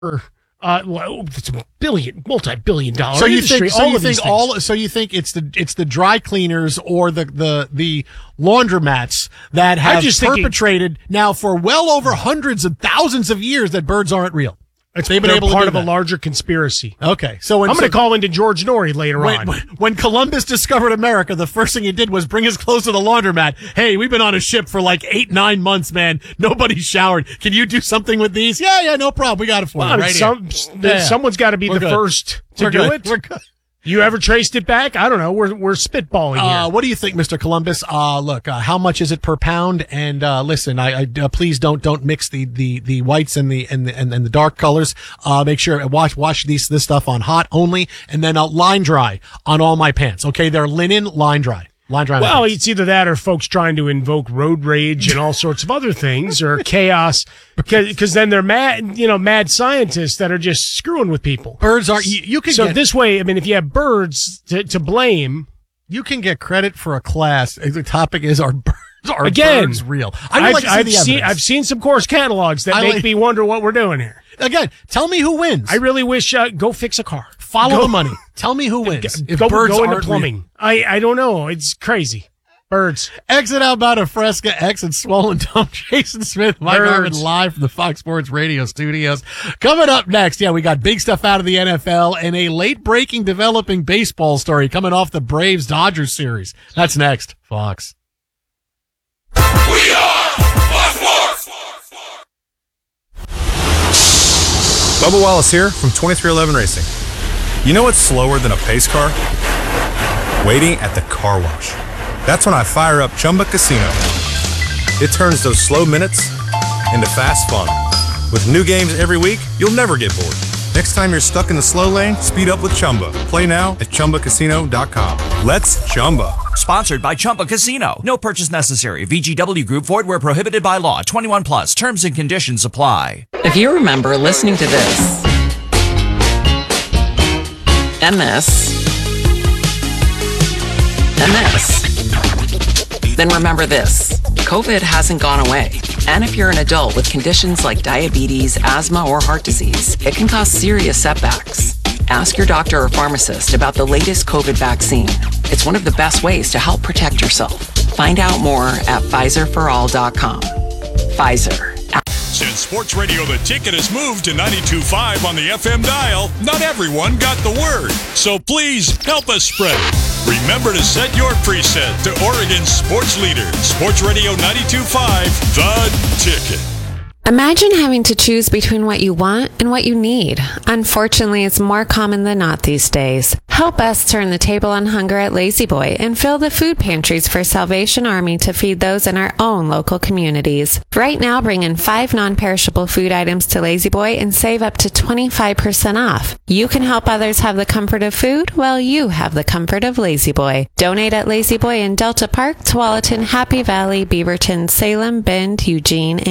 Well, it's a multi-billion dollar So you industry. So you think it's the dry cleaners or the laundromats that have perpetrated now for well over hundreds of thousands of years that birds aren't real. They've been part of a larger conspiracy. Okay, so I'm going to call into George Norrie later on. When Columbus discovered America, the first thing he did was bring us close to the laundromat. Hey, we've been on a ship for like 8-9 months, man. Nobody showered. Can you do something with these? Yeah, no problem. We got it for you right here. Someone's got to be the first to do it. We're good. You ever traced it back? I don't know. We're spitballing here. What do you think, Mr. Columbus? Look, how much is it per pound? And listen, I please don't mix the whites and the dark colors. Make sure wash this stuff on hot only, and then line dry on all my pants. Okay, they're linen line dry. Well, it's either that or folks trying to invoke road rage and all sorts of other things, or chaos, because then they're mad scientists that are just screwing with people. Birds are you can so this way. I mean, if you have birds to blame, you can get credit for a class. The topic is are birds real? I've seen some course catalogs that make me wonder what we're doing here. Again, tell me who wins. I really wish go fix a car. Follow the money. Tell me who wins. If birds go into into plumbing. I don't know. It's crazy. Birds. Exit out of Fresca, X and Swollen Dome. Jason Smith, Mike Harmon, live from the Fox Sports Radio studios. Coming up next, we got big stuff out of the NFL and a late-breaking developing baseball story coming off the Braves-Dodgers series. That's next. Fox. We are Fox Sports. Bubba Wallace here from 2311 Racing. You know what's slower than a pace car? Waiting at the car wash. That's when I fire up Chumba Casino. It turns those slow minutes into fast fun. With new games every week, you'll never get bored. Next time you're stuck in the slow lane, speed up with Chumba. Play now at ChumbaCasino.com. Let's Chumba. Sponsored by Chumba Casino. No purchase necessary. VGW Group. Void where prohibited by law. 21 plus. Terms and conditions apply. If you remember listening to this and this and this, then remember this. COVID hasn't gone away. And if you're an adult with conditions like diabetes, asthma, or heart disease, it can cause serious setbacks. Ask your doctor or pharmacist about the latest COVID vaccine. It's one of the best ways to help protect yourself. Find out more at PfizerForAll.com. Pfizer. Since Sports Radio The Ticket has moved to 92.5 on the FM dial, not everyone got the word. So please help us spread it. Remember to set your preset to Oregon's sports leader, Sports Radio 92.5, The Ticket. Imagine having to choose between what you want and what you need. Unfortunately, it's more common than not these days. Help us turn the table on hunger at Lazy Boy and fill the food pantries for Salvation Army to feed those in our own local communities. Right now, bring in 5 non-perishable food items to Lazy Boy and save up to 25% off. You can help others have the comfort of food while you have the comfort of Lazy Boy. Donate at Lazy Boy in Delta Park, Tualatin, Happy Valley, Beaverton, Salem, Bend, Eugene,